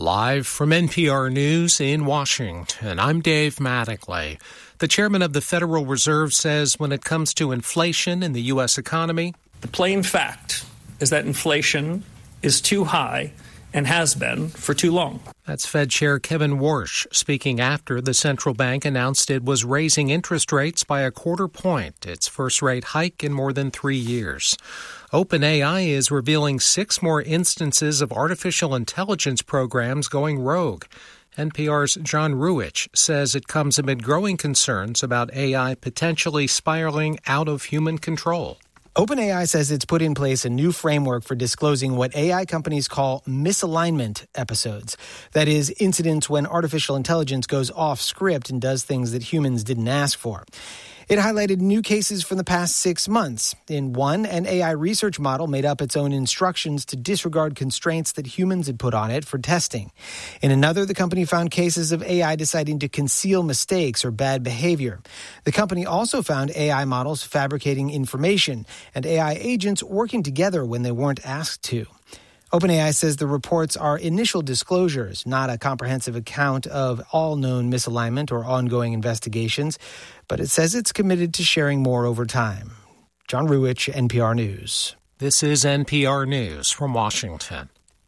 Live from NPR News in Washington, I'm Dave Mattingly. The chairman of the Federal Reserve says when it comes to inflation in the U.S. economy, the plain fact is that inflation is too high and has been for too long. That's Fed Chair Kevin Warsh speaking after the central bank announced it was raising interest rates by 1/4 point, its first rate hike in more than 3 years. OpenAI is revealing 6 more instances of artificial intelligence programs going rogue. NPR's John Ruwitch says it comes amid growing concerns about AI potentially spiraling out of human control. OpenAI says it's put in place a new framework for disclosing what AI companies call misalignment episodes. That is, incidents when artificial intelligence goes off script and does things that humans didn't ask for. It highlighted new cases from the past 6 months. In one, an AI research model made up its own instructions to disregard constraints that humans had put on it for testing. In another, the company found cases of AI deciding to conceal mistakes or bad behavior. The company also found AI models fabricating information and AI agents working together when they weren't asked to. OpenAI says the reports are initial disclosures, not a comprehensive account of all known misalignment or ongoing investigations, but it says it's committed to sharing more over time. John Ruwitch, NPR News. This is NPR News from Washington.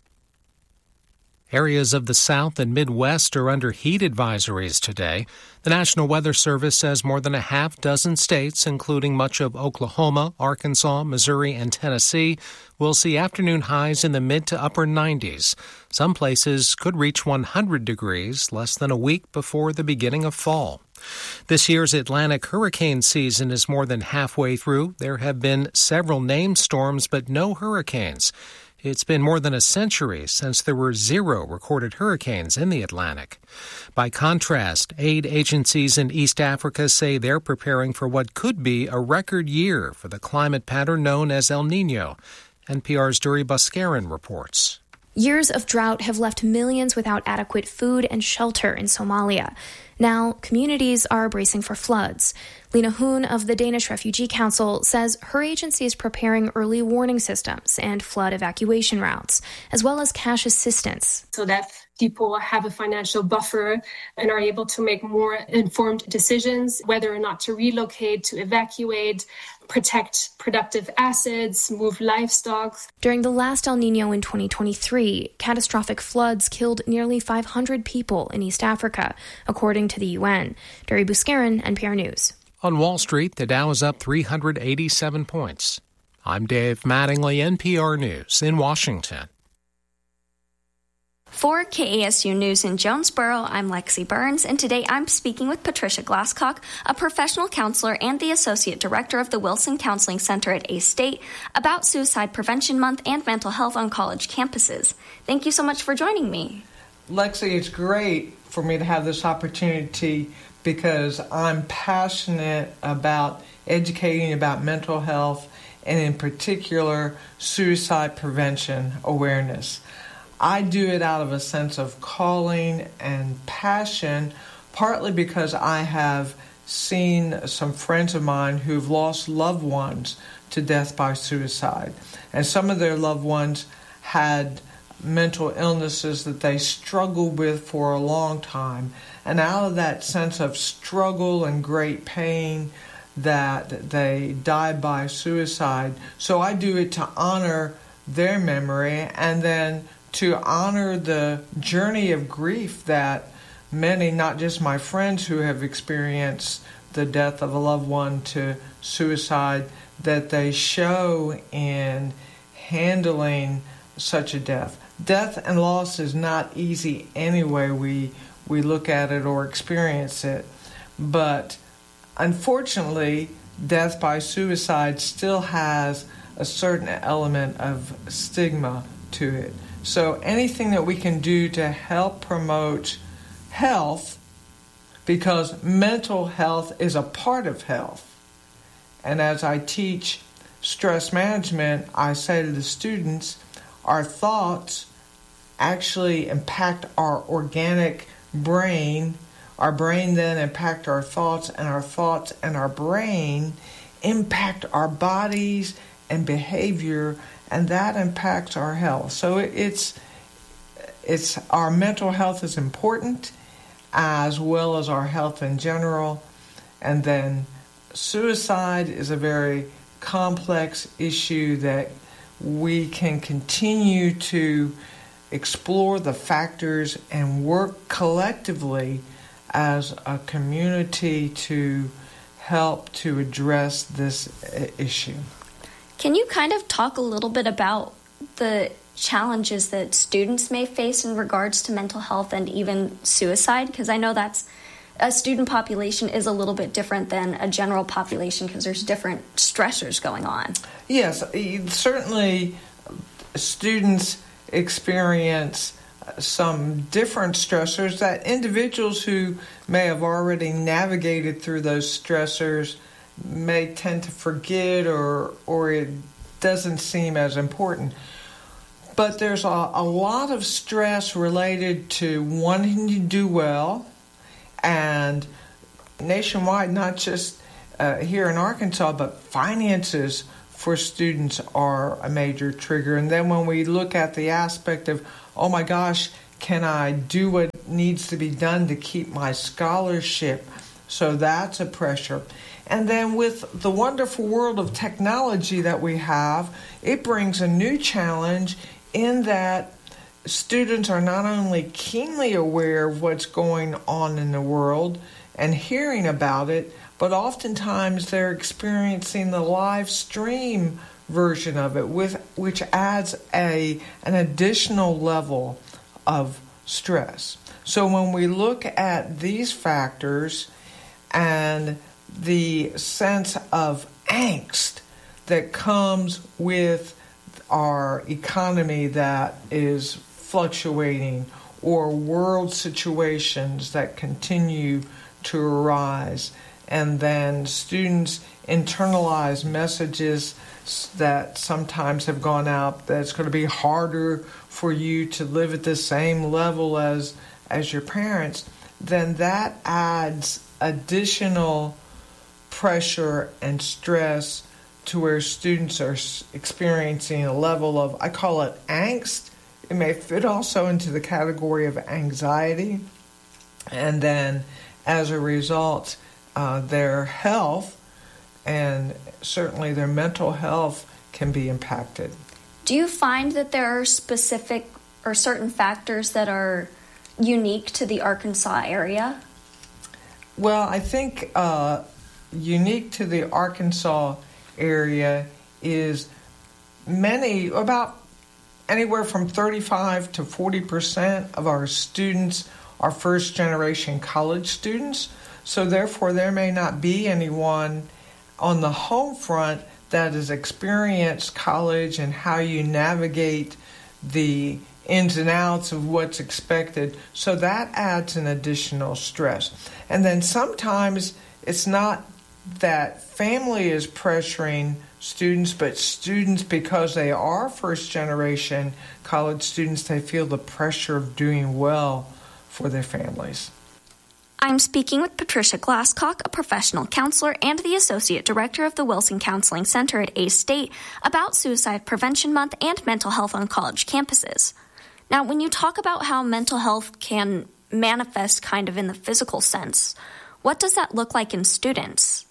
Areas of the South and Midwest are under heat advisories today. The National Weather Service says more than a half dozen states, including much of Oklahoma, Arkansas, Missouri, and Tennessee, will see afternoon highs in the mid to upper 90s. Some places could reach 100 degrees less than a week before the beginning of fall. This year's Atlantic hurricane season is more than halfway through. There have been several named storms, but no hurricanes. It's been more than a century since there were 0 recorded hurricanes in the Atlantic. By contrast, aid agencies in East Africa say they're preparing for what could be a record year for the climate pattern known as El Niño. NPR's Duri Buskaran reports. Years of drought have left millions without adequate food and shelter in Somalia. Now, communities are bracing for floods. Lena Hoon of the Danish Refugee Council says her agency is preparing early warning systems and flood evacuation routes, as well as cash assistance. So that people have a financial buffer and are able to make more informed decisions, whether or not to relocate, to evacuate, protect productive assets, move livestock. During the last El Niño in 2023, catastrophic floods killed nearly 500 people in East Africa, according to the UN. Duri Buskaran, NPR News. On Wall Street, the Dow is up 387 points. I'm Dave Mattingly, NPR News in Washington. For KASU News in Jonesboro, I'm Lexi Burns, and today I'm speaking with Patricia Glasscock, a professional counselor and the Associate Director of the Wilson Counseling Center at ACE State, about Suicide Prevention Month and mental health on college campuses. Thank you so much for joining me. Lexi, it's great for me to have this opportunity because I'm passionate about educating about mental health and in particular suicide prevention awareness. I do it out of a sense of calling and passion, partly because I have seen some friends of mine who've lost loved ones to death by suicide. And some of their loved ones had mental illnesses that they struggled with for a long time. And out of that sense of struggle and great pain, that they died by suicide. So I do it to honor their memory and then to honor the journey of grief that many, not just my friends who have experienced the death of a loved one to suicide, that they show in handling such a death. Death and loss is not easy anyway we look at it or experience it, but unfortunately, death by suicide still has a certain element of stigma to it. So anything that we can do to help promote health, because mental health is a part of health. And as I teach stress management, I say to the students, our thoughts actually impact our organic brain. Our brain then impact our thoughts, and our thoughts and our brain impact our bodies and behavior, and that impacts our health. So it's our mental health is important, as well as our health in general. And then suicide is a very complex issue that we can continue to explore the factors and work collectively as a community to help to address this issue. Can you kind of talk a little bit about the challenges that students may face in regards to mental health and even suicide? Because I know that's a student population is a little bit different than a general population because there's different stressors going on. Yes, certainly students experience some different stressors that individuals who may have already navigated through those stressors may tend to forget or it doesn't seem as important. But there's a lot of stress related to wanting to do well, and nationwide, not just here in Arkansas, but finances for students are a major trigger. And then when we look at the aspect of, oh my gosh, can I do what needs to be done to keep my scholarship? So that's a pressure. And then with the wonderful world of technology that we have, it brings a new challenge in that students are not only keenly aware of what's going on in the world and hearing about it, but oftentimes they're experiencing the live stream version of it, which adds an additional level of stress. So when we look at these factors and the sense of angst that comes with our economy that is fluctuating, or world situations that continue to arise, and then students internalize messages that sometimes have gone out that it's going to be harder for you to live at the same level as your parents, then that adds additional pressure and stress to where students are experiencing a level of, I call it angst. It may fit also into the category of anxiety. And then as a result, their health and certainly their mental health can be impacted. Do you find that there are specific or certain factors that are unique to the Arkansas area? Well, I think unique to the Arkansas area is about anywhere from 35 to 40% of our students are first-generation college students. So therefore, there may not be anyone on the home front that has experienced college and how you navigate the ins and outs of what's expected. So that adds an additional stress. And then sometimes it's not that family is pressuring students, but students, because they are first-generation college students, they feel the pressure of doing well for their families. I'm speaking with Patricia Glasscock, a professional counselor and the Associate Director of the Wilson Counseling Center at ACE State, about Suicide Prevention Month and mental health on college campuses. Now, when you talk about how mental health can manifest kind of in the physical sense, what does that look like in students?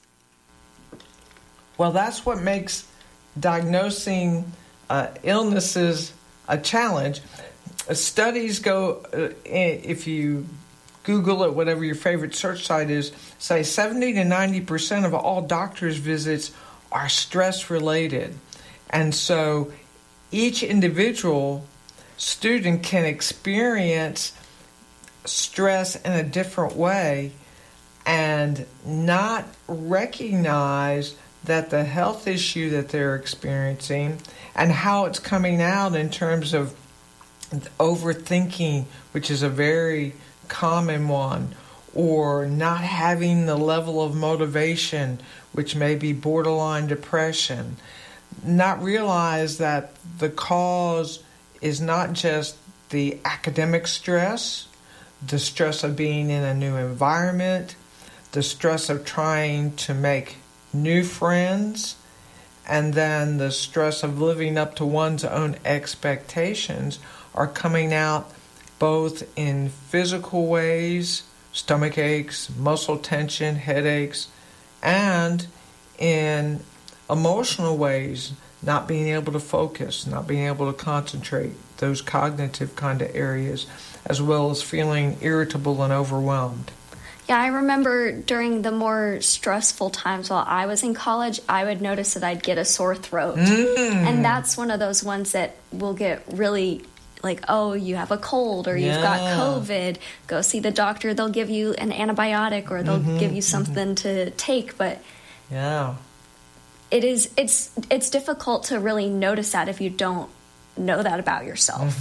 Well, that's what makes diagnosing illnesses a challenge. Studies go, if you Google it, whatever your favorite search site is, say 70 to 90% of all doctor's visits are stress-related. And so each individual student can experience stress in a different way and not recognize that the health issue that they're experiencing and how it's coming out in terms of overthinking, which is a very common one, or not having the level of motivation, which may be borderline depression. Not realize that the cause is not just the academic stress, the stress of being in a new environment, the stress of trying to make new friends, and then the stress of living up to one's own expectations are coming out both in physical ways, stomach aches, muscle tension, headaches, and in emotional ways, not being able to focus, not being able to concentrate, those cognitive kind of areas, as well as feeling irritable and overwhelmed. Yeah, I remember during the more stressful times while I was in college, I would notice that I'd get a sore throat. And that's one of those ones that will get really like, oh, you have a cold or you've got COVID, go see the doctor. They'll give you an antibiotic or they'll give you something to take. But it's difficult to really notice that if you don't know that about yourself.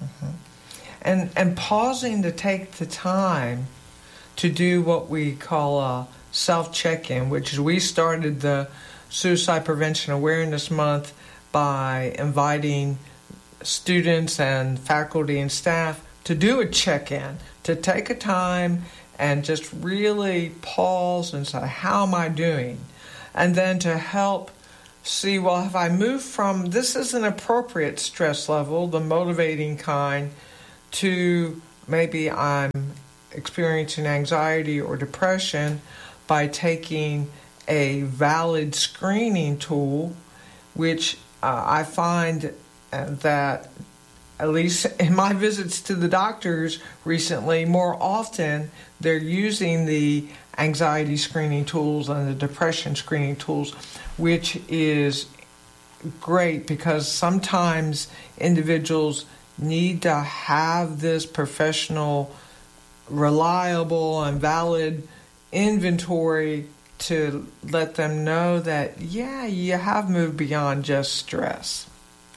And pausing to take the time to do what we call a self-check-in, which is we started the Suicide Prevention Awareness Month by inviting students and faculty and staff to do a check-in, to take a time and just really pause and say, how am I doing? And then to help see, well, have I moved from this is an appropriate stress level, the motivating kind, to maybe I'm experiencing anxiety or depression by taking a valid screening tool, which I find that, at least in my visits to the doctors recently, more often they're using the anxiety screening tools and the depression screening tools, which is great because sometimes individuals need to have this professional, reliable, and valid inventory to let them know that, yeah, you have moved beyond just stress.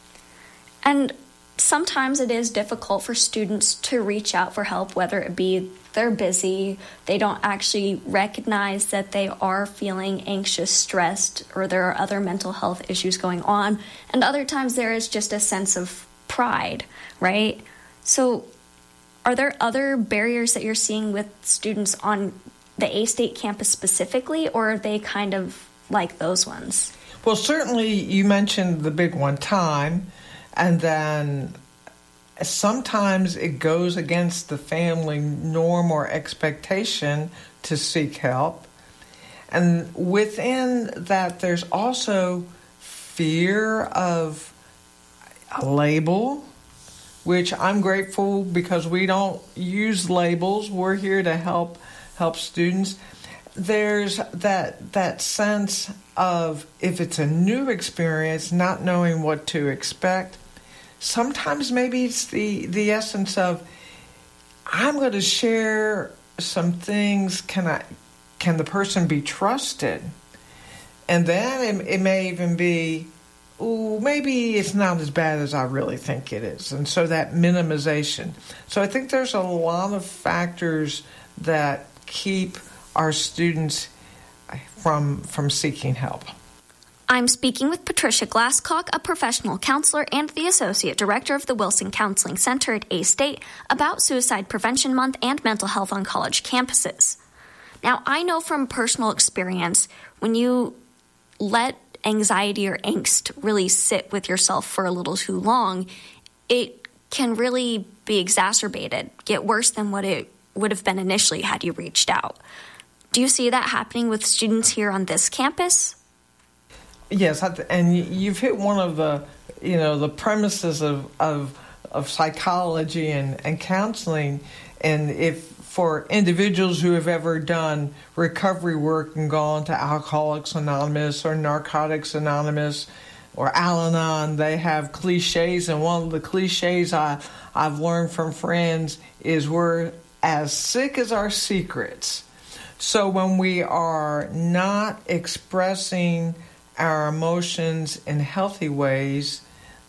And sometimes it is difficult for students to reach out for help, whether it be they're busy, they don't actually recognize that they are feeling anxious, stressed, or there are other mental health issues going on. And other times there is just a sense of pride, right? So are there other barriers that you're seeing with students on the A-State campus specifically, or are they kind of like those ones? Well, certainly you mentioned the big one, time, and then sometimes it goes against the family norm or expectation to seek help. And within that, there's also fear of a label, which I'm grateful because we don't use labels. We're here to help students. There's that sense of, if it's a new experience, not knowing what to expect. Sometimes maybe it's the essence of, I'm going to share some things. Can the person be trusted? And then it may even be, maybe it's not as bad as I really think it is. And so that minimization. So I think there's a lot of factors that keep our students from seeking help. I'm speaking with Patricia Glasscock, a professional counselor and the Associate Director of the Wilson Counseling Center at A-State, about Suicide Prevention Month and mental health on college campuses. Now, I know from personal experience, when you let anxiety or angst really sit with yourself for a little too long, it can really be exacerbated, get worse than what it would have been initially had you reached out. Do you see that happening with students here on this campus? Yes, and you've hit one of the premises of psychology and counseling. And if for individuals who have ever done recovery work and gone to Alcoholics Anonymous or Narcotics Anonymous or Al-Anon, they have cliches. And one of the cliches I've learned from friends is we're as sick as our secrets. So when we are not expressing our emotions in healthy ways,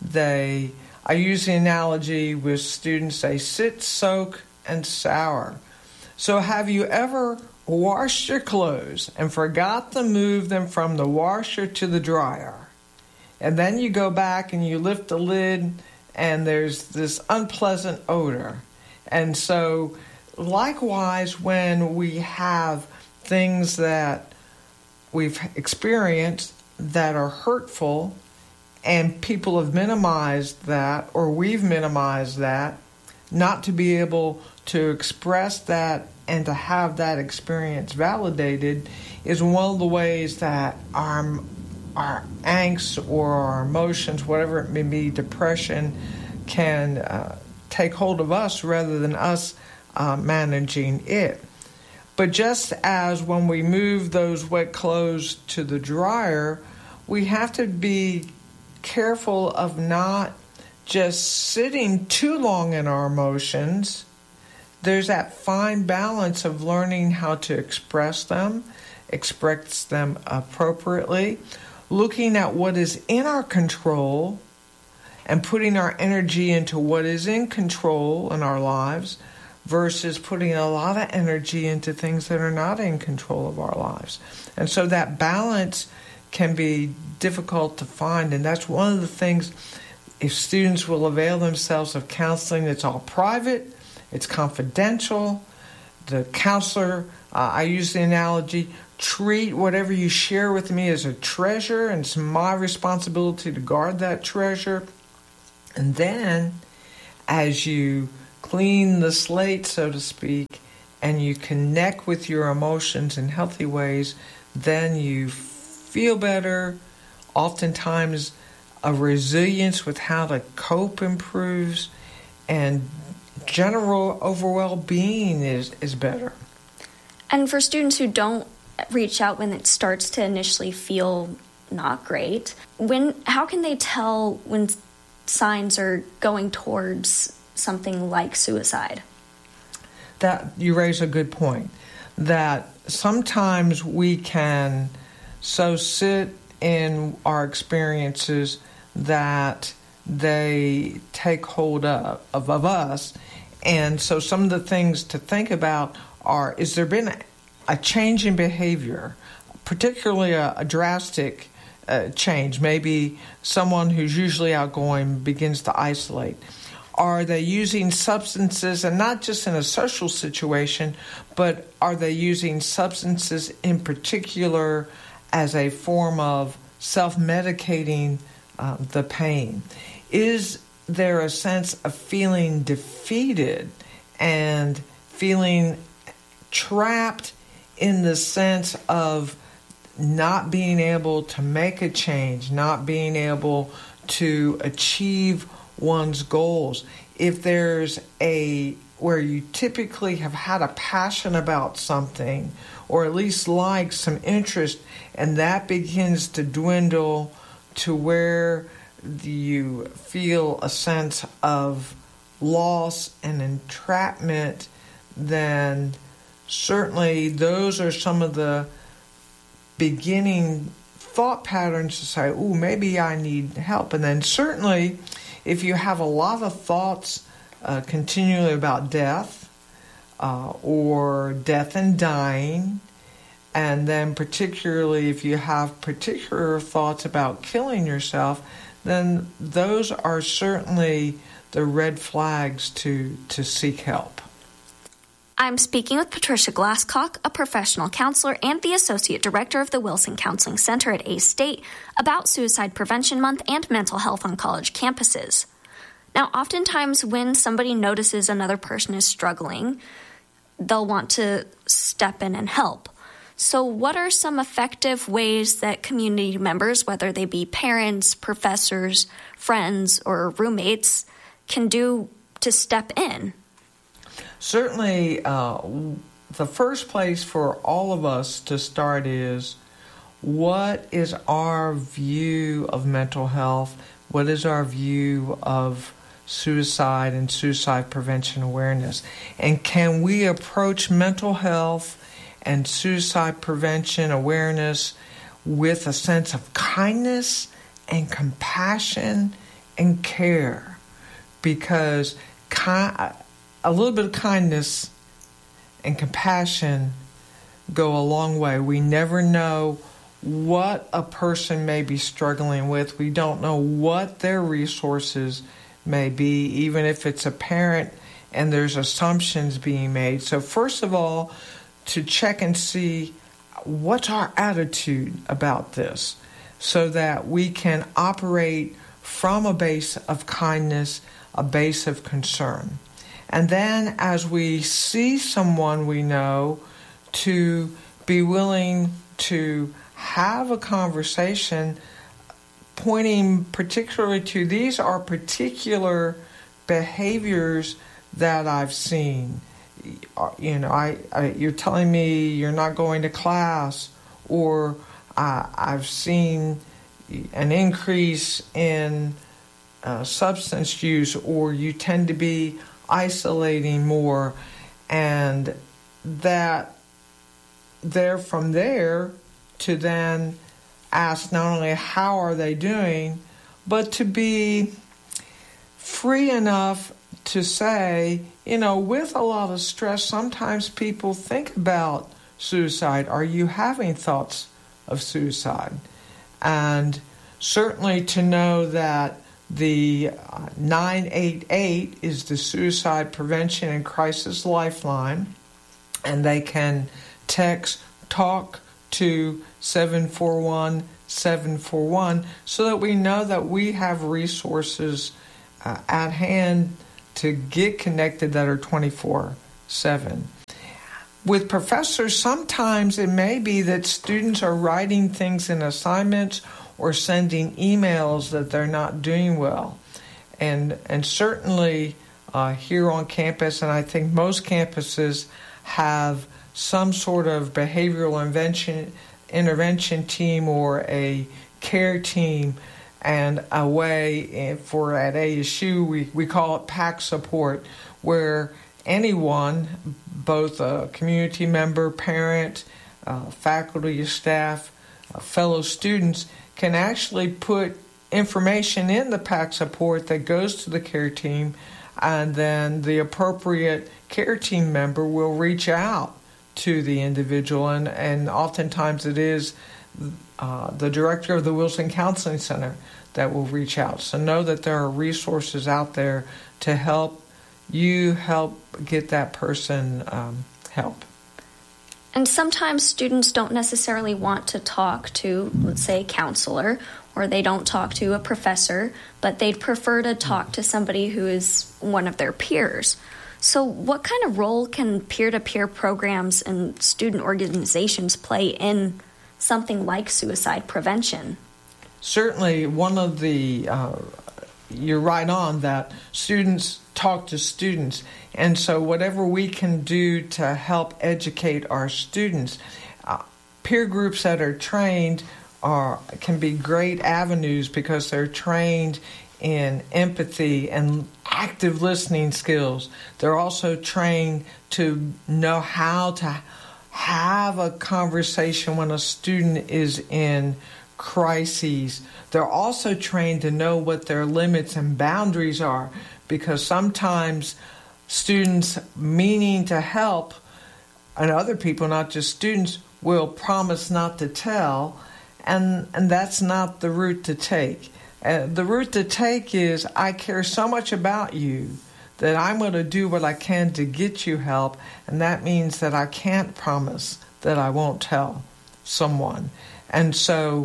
I use the analogy with students, they sit, soak, and sour. So have you ever washed your clothes and forgot to move them from the washer to the dryer? And then you go back and you lift the lid and there's this unpleasant odor. And so likewise, when we have things that we've experienced that are hurtful and people have minimized that, or we've minimized that, not to be able to express that and to have that experience validated is one of the ways that our angst or our emotions, whatever it may be, depression, can take hold of us rather than us managing it. But just as when we move those wet clothes to the dryer, we have to be careful of not just sitting too long in our emotions. There's that fine balance of learning how to express them appropriately, looking at what is in our control and putting our energy into what is in control in our lives versus putting a lot of energy into things that are not in control of our lives. And so that balance can be difficult to find, and that's one of the things, if students will avail themselves of counseling, it's all private, it's confidential. The counselor, I use the analogy, treat whatever you share with me as a treasure, and it's my responsibility to guard that treasure. And then, as you clean the slate, so to speak, and you connect with your emotions in healthy ways, then you feel better. Oftentimes, a resilience with how to cope improves, and general overall being is better. And for students who don't reach out when it starts to initially feel not great, how can they tell when signs are going towards something like suicide? That you raise a good point. That sometimes we can so sit in our experiences that they take hold of us. And so some of the things to think about are, is there been a change in behavior, particularly a drastic change? Maybe someone who's usually outgoing begins to isolate. Are they using substances, and not just in a social situation, but are they using substances in particular as a form of self-medicating the pain? Is there a sense of feeling defeated and feeling trapped in the sense of not being able to make a change, not being able to achieve one's goals? If there's where you typically have had a passion about something, or at least like some interest, and that begins to dwindle to where you feel a sense of loss and entrapment, then certainly those are some of the beginning thought patterns to say, ooh, maybe I need help. And then certainly if you have a lot of thoughts continually about death or death and dying, and then particularly if you have particular thoughts about killing yourself, then those are certainly the red flags to seek help. I'm speaking with Patricia Glasscock, a professional counselor and the Associate Director of the Wilson Counseling Center at A-State, about Suicide Prevention Month and mental health on college campuses. Now, oftentimes when somebody notices another person is struggling, they'll want to step in and help. So what are some effective ways that community members, whether they be parents, professors, friends, or roommates, can do to step in? Certainly, the first place for all of us to start is, what is our view of mental health? What is our view of suicide and suicide prevention awareness? And can we approach mental health and suicide prevention awareness with a sense of kindness and compassion and care? Because a little bit of kindness and compassion go a long way. We never know what a person may be struggling with. We don't know what their resources may be, even if it's a parent and there's assumptions being made. So first of all, to check and see what's our attitude about this, so that we can operate from a base of kindness, a base of concern. And then as we see someone we know, to be willing to have a conversation pointing particularly to these are particular behaviors that I've seen. You know, you're telling me you're not going to class, or I've seen an increase in substance use, or you tend to be isolating more, and that from there to then ask not only how are they doing, but to be free enough to say, you know, with a lot of stress, sometimes people think about suicide. Are you having thoughts of suicide? And certainly to know that the 988 is the Suicide Prevention and Crisis Lifeline, and they can text TALK to 741-741 so that we know that we have resources at hand to get connected that are 24/7. With professors, sometimes it may be that students are writing things in assignments or sending emails that they're not doing well. And certainly here on campus, and I think most campuses have some sort of behavioral intervention team or a care team, and a way for at ASU, we call it PAC support, where anyone, both a community member, parent, faculty, staff, fellow students, can actually put information in the PAC support that goes to the care team, and then the appropriate care team member will reach out to the individual, and oftentimes it is the director of the Wilson Counseling Center that will reach out. So know that there are resources out there to help you help get that person help. And sometimes students don't necessarily want to talk to, let's say, a counselor, or they don't talk to a professor, but they'd prefer to talk to somebody who is one of their peers. So what kind of role can peer-to-peer programs and student organizations play in something like suicide prevention? Certainly, one of the, you're right on that students talk to students. And so whatever we can do to help educate our students, peer groups that are trained can be great avenues because they're trained in empathy and active listening skills. They're also trained to know how to have a conversation when a student is in crises. They're also trained to know what their limits and boundaries are, because sometimes students meaning to help, and other people, not just students, will promise not to tell, and that's not the route to take. The route to take is, I care so much about you that I'm going to do what I can to get you help, and that means that I can't promise that I won't tell someone. And so,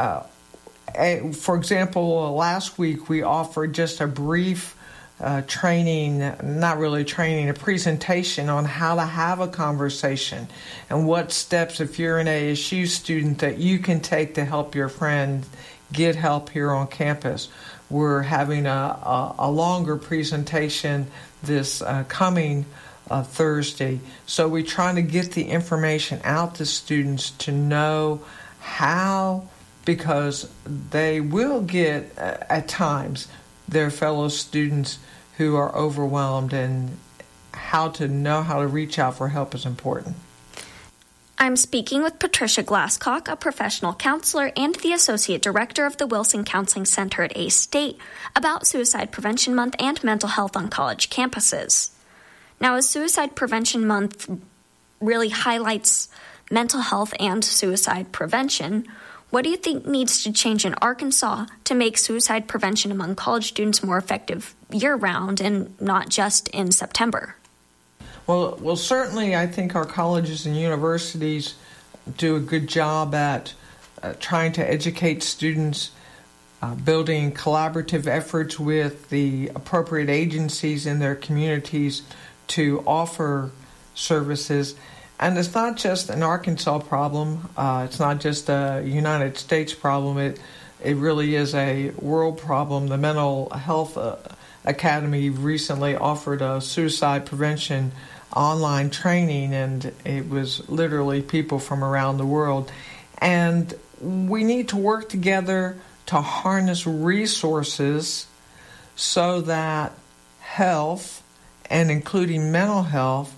for example, last week we offered just a brief training, not really training, a presentation on how to have a conversation and what steps, if you're an ASU student, that you can take to help your friend get help here on campus. We're having a longer presentation this coming Thursday. So we're trying to get the information out to students to know how, because they will get at times their fellow students who are overwhelmed, and how to know how to reach out for help is important. I'm speaking with Patricia Glasscock, a professional counselor and the Associate Director of the Wilson Counseling Center at A-State, about Suicide Prevention Month and mental health on college campuses. Now, as Suicide Prevention Month really highlights mental health and suicide prevention, what do you think needs to change in Arkansas to make suicide prevention among college students more effective year-round and not just in September? Well, certainly I think our colleges and universities do a good job at trying to educate students building collaborative efforts with the appropriate agencies in their communities to offer services. And it's not just an Arkansas problem. It's not just a United States problem. It really is a world problem. The Mental Health Academy recently offered a suicide prevention online training, and it was literally people from around the world. And we need to work together to harness resources so that health, and including mental health,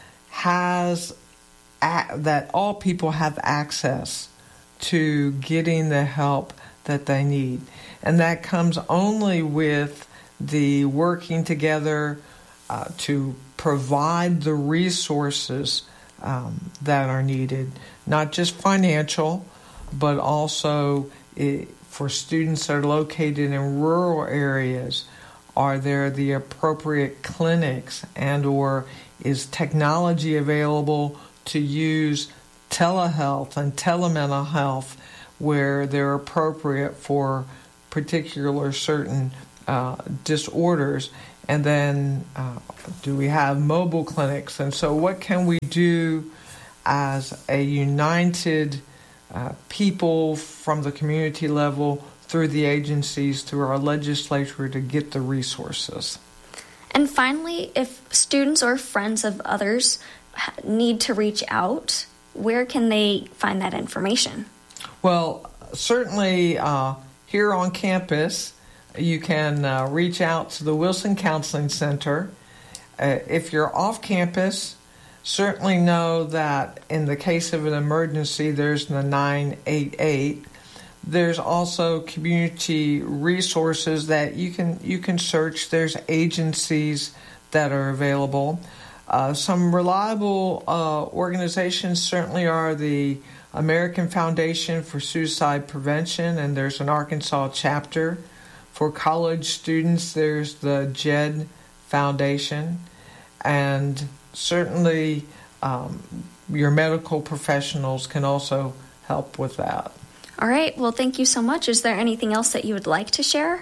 that all people have access to getting the help that they need. And that comes only with the working together to provide the resources that are needed, not just financial, but also for students that are located in rural areas. Are there the appropriate clinics, and or is technology available to use telehealth and telemental health where they're appropriate for particular certain disorders? And then do we have mobile clinics? And so what can we do as a united people from the community level through the agencies, through our legislature, to get the resources? And finally, if students or friends of others need to reach out, where can they find that information? Well, certainly here on campus, you can reach out to the Wilson Counseling Center. If you're off campus, certainly know that in the case of an emergency, there's the 988. There's also community resources that you can search. There's agencies that are available. Some reliable organizations certainly are the American Foundation for Suicide Prevention, and there's an Arkansas chapter. For college students, there's the JED Foundation, and certainly your medical professionals can also help with that. All right. Well, thank you so much. Is there anything else that you would like to share?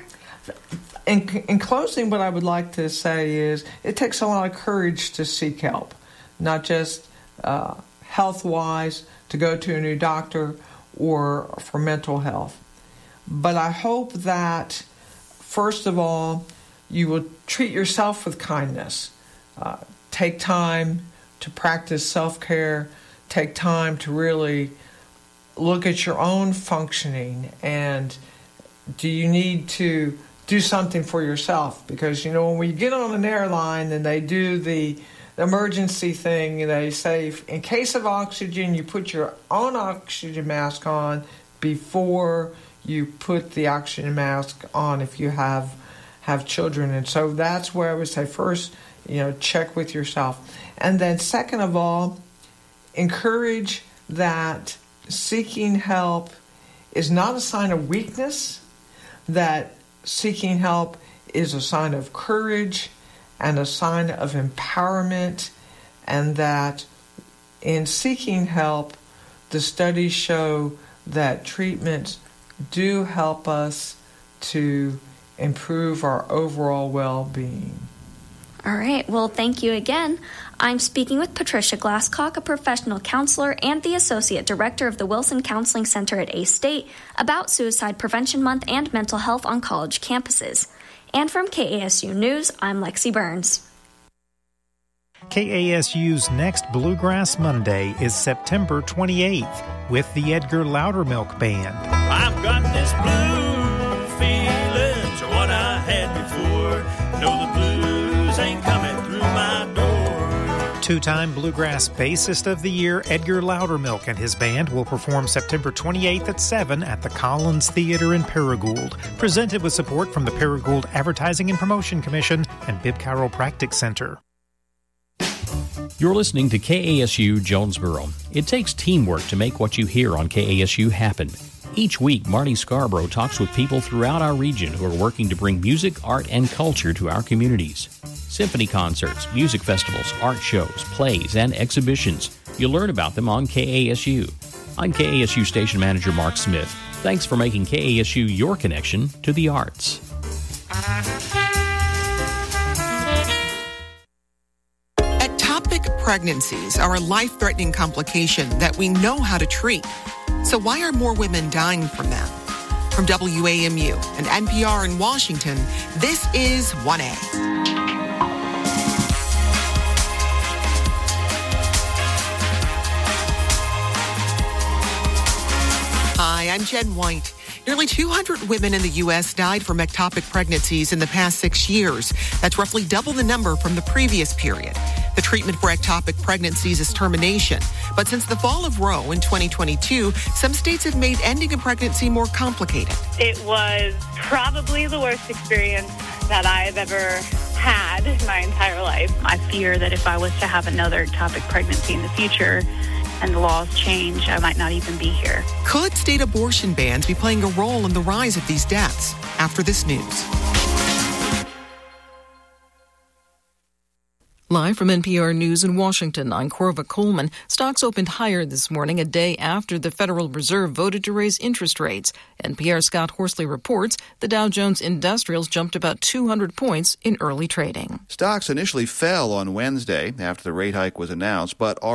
In closing, what I would like to say is it takes a lot of courage to seek help, not just health-wise, to go to a new doctor or for mental health. But I hope that, first of all, you will treat yourself with kindness. Take time to practice self-care. Take time to really look at your own functioning, and do you need to do something for yourself? Because, when we get on an airline and they do the emergency thing, they say, in case of oxygen, you put your own oxygen mask on before you put the oxygen mask on if you have children. And so that's where I would say first, check with yourself. And then second of all, encourage that seeking help is not a sign of weakness, that seeking help is a sign of courage and a sign of empowerment, and that in seeking help, the studies show that treatments do help us to improve our overall well-being. All right. Well, thank you again. I'm speaking with Patricia Glasscock, a professional counselor and the Associate Director of the Wilson Counseling Center at A-State, about Suicide Prevention Month and mental health on college campuses. And from KASU News, I'm Lexi Burns. KASU's next Bluegrass Monday is September 28th with the Edgar Loudermilk Band. I've got this blue feeling to what I had before. No, the blues ain't coming through my door. Two-time Bluegrass Bassist of the Year, Edgar Loudermilk, and his band will perform September 28th at 7 at the Collins Theater in Paragould. Presented with support from the Paragould Advertising and Promotion Commission and Bibb Chiropractic Center. You're listening to KASU Jonesboro. It takes teamwork to make what you hear on KASU happen. Each week, Marty Scarborough talks with people throughout our region who are working to bring music, art, and culture to our communities. Symphony concerts, music festivals, art shows, plays, and exhibitions. You'll learn about them on KASU. I'm KASU Station Manager Mark Smith. Thanks for making KASU your connection to the arts. Ectopic pregnancies are a life-threatening complication that we know how to treat. So why are more women dying from them? From WAMU and NPR in Washington, this is 1A. Hi, I'm Jen White. Nearly 200 women in the U.S. died from ectopic pregnancies in the past 6 years. That's roughly double the number from the previous period. The treatment for ectopic pregnancies is termination. But since the fall of Roe in 2022, some states have made ending a pregnancy more complicated. It was probably the worst experience that I've ever had in my entire life. I fear that if I was to have another ectopic pregnancy in the future, and the laws change, I might not even be here. Could state abortion bans be playing a role in the rise of these deaths? After this news. Live from NPR News in Washington, I'm Corva Coleman. Stocks opened higher this morning, a day after the Federal Reserve voted to raise interest rates. NPR's Scott Horsley reports the Dow Jones Industrials jumped about 200 points in early trading. Stocks initially fell on Wednesday after the rate hike was announced, but